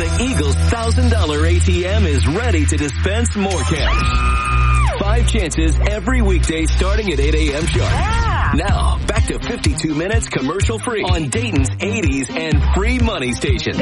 The Eagles $1,000 ATM is ready to dispense more cash. 5 chances every weekday starting at 8 a.m. sharp. Yeah. Now, back to 52 minutes commercial free on Dayton's 80s and free money station.